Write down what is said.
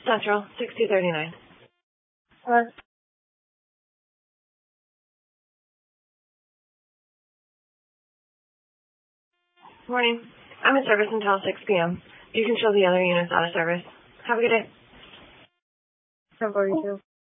Central, 6239. Hello? Morning. I'm in service until 6 p.m. You can show the other units out of service. Have a good day. How about you?